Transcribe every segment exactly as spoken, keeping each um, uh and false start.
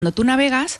Cuando tú navegas,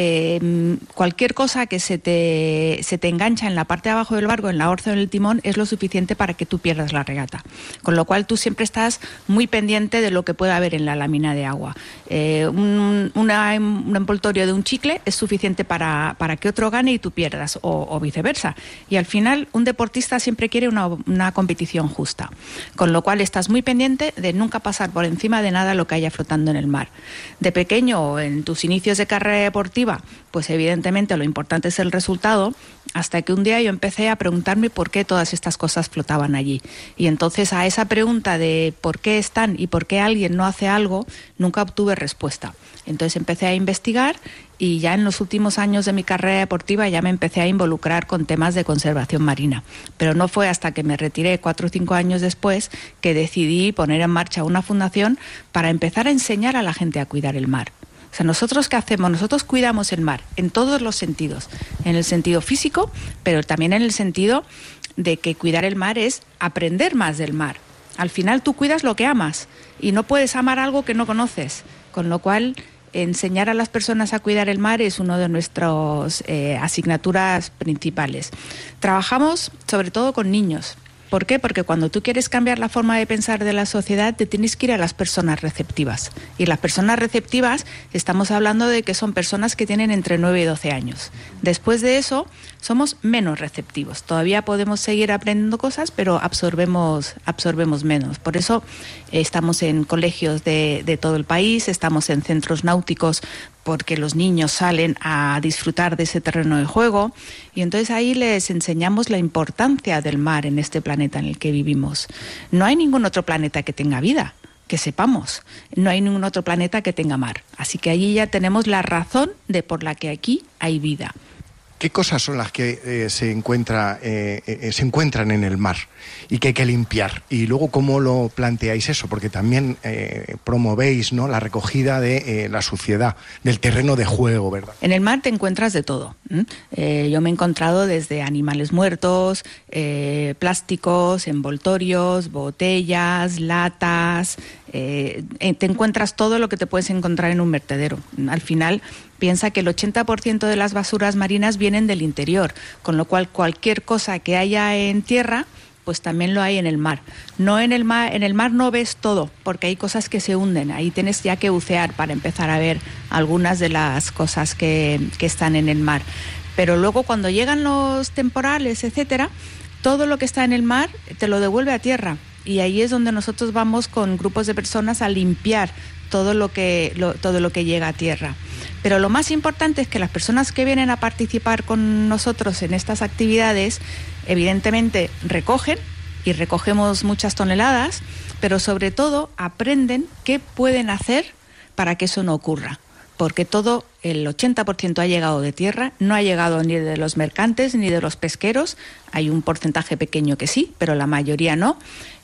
eh, cualquier cosa que se te, se te engancha en la parte de abajo del barco, en la orza o en el timón, es lo suficiente para que tú pierdas la regata. Con lo cual tú siempre estás muy pendiente de lo que pueda haber en la lámina de agua. Eh, un, una, un envoltorio de un chicle es suficiente para, para que otro gane y tú pierdas, o, o viceversa. Y al final, un deportista siempre quiere una, una competición justa. Con lo cual estás muy pendiente de nunca pasar por encima de nada lo que haya flotando en el mar. De pequeño, en tus inicios inicios de carrera deportiva, pues evidentemente lo importante es el resultado, hasta que un día yo empecé a preguntarme por qué todas estas cosas flotaban allí. Y entonces a esa pregunta de por qué están y por qué alguien no hace algo, nunca obtuve respuesta. Entonces empecé a investigar y ya en los últimos años de mi carrera deportiva ya me empecé a involucrar con temas de conservación marina. Pero no fue hasta que me retiré cuatro o cinco años después que decidí poner en marcha una fundación para empezar a enseñar a la gente a cuidar el mar. O sea, ¿nosotros qué hacemos? Nosotros cuidamos el mar en todos los sentidos, en el sentido físico, pero también en el sentido de que cuidar el mar es aprender más del mar. Al final tú cuidas lo que amas y no puedes amar algo que no conoces, con lo cual enseñar a las personas a cuidar el mar es una de nuestras eh, asignaturas principales. Trabajamos sobre todo con niños. ¿Por qué? Porque cuando tú quieres cambiar la forma de pensar de la sociedad, te tienes que ir a las personas receptivas. Y las personas receptivas, estamos hablando de que son personas que tienen entre nueve y doce años. Después de eso, somos menos receptivos. Todavía podemos seguir aprendiendo cosas, pero absorbemos, absorbemos menos. Por eso eh, estamos en colegios de, de todo el país, estamos en centros náuticos, porque los niños salen a disfrutar de ese terreno de juego, y entonces ahí les enseñamos la importancia del mar en este planeta en el que vivimos. No hay ningún otro planeta que tenga vida, que sepamos. No hay ningún otro planeta que tenga mar. Así que allí ya tenemos la razón de por la que aquí hay vida. ¿Qué cosas son las que eh, se, encuentra, eh, eh, se encuentran en el mar y que hay que limpiar? Y luego, ¿cómo lo planteáis eso? Porque también eh, promovéis, ¿no?, la recogida de eh, la suciedad, del terreno de juego, ¿verdad? En el mar te encuentras de todo. Eh, yo me he encontrado desde animales muertos, eh, plásticos, envoltorios, botellas, latas. Eh, te encuentras todo lo que te puedes encontrar en un vertedero. Al final, piensa que el ochenta por ciento de las basuras marinas vienen del interior, con lo cual cualquier cosa que haya en tierra, pues también lo hay en el mar. No en el mar, en el mar no ves todo, porque hay cosas que se hunden. Ahí tienes ya que bucear para empezar a ver algunas de las cosas que, que están en el mar. Pero luego cuando llegan los temporales, etcétera, todo lo que está en el mar te lo devuelve a tierra. Y ahí es donde nosotros vamos con grupos de personas a limpiar todo lo que, lo, todo lo que llega a tierra. Pero lo más importante es que las personas que vienen a participar con nosotros en estas actividades, evidentemente recogen, y recogemos muchas toneladas, pero sobre todo aprenden qué pueden hacer para que eso no ocurra. Porque todo, el ochenta por ciento ha llegado de tierra, no ha llegado ni de los mercantes ni de los pesqueros. Hay un porcentaje pequeño que sí, pero la mayoría no.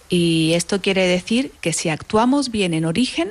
Y esto quiere decir que si actuamos bien en origen,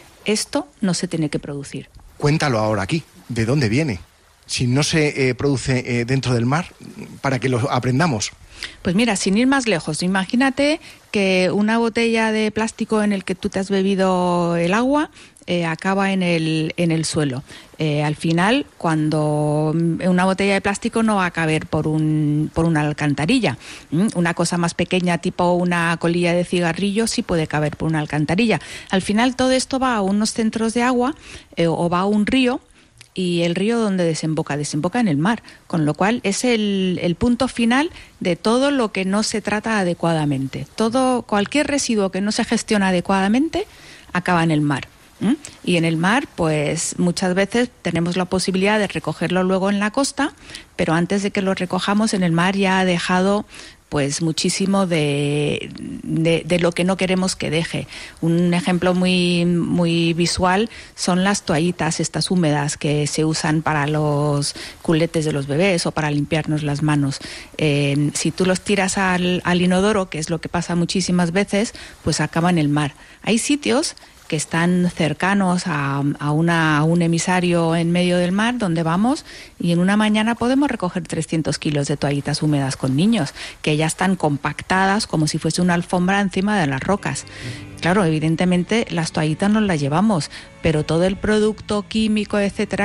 esto no se tiene que producir. Cuéntalo ahora aquí, ¿de dónde viene? Si no se eh, produce eh, dentro del mar, para que lo aprendamos. Pues mira, sin ir más lejos, imagínate que una botella de plástico en el que tú te has bebido el agua eh, acaba en el, en el suelo. Eh, al final, cuando una botella de plástico no va a caber por, un, por una alcantarilla. ¿Mm? Una cosa más pequeña, tipo una colilla de cigarrillo, sí puede caber por una alcantarilla. Al final todo esto va a unos centros de agua eh, o va a un río, y el río donde desemboca, desemboca en el mar, con lo cual es el, el punto final de todo lo que no se trata adecuadamente. Todo, cualquier residuo que no se gestiona adecuadamente acaba en el mar. ¿Mm? Y en el mar, pues muchas veces tenemos la posibilidad de recogerlo luego en la costa, pero antes de que lo recojamos en el mar ya ha dejado pues muchísimo de, de, de lo que no queremos que deje. Un ejemplo muy, muy visual son las toallitas estas húmedas que se usan para los culetes de los bebés o para limpiarnos las manos. Eh, si tú los tiras al, al inodoro, que es lo que pasa muchísimas veces, pues acaba en el mar. Hay sitios que están cercanos a, a, una, a un emisario en medio del mar donde vamos, y en una mañana podemos recoger trescientos kilos de toallitas húmedas con niños, que ya están compactadas como si fuese una alfombra encima de las rocas. Claro, evidentemente las toallitas nos las llevamos, pero todo el producto químico, etcétera,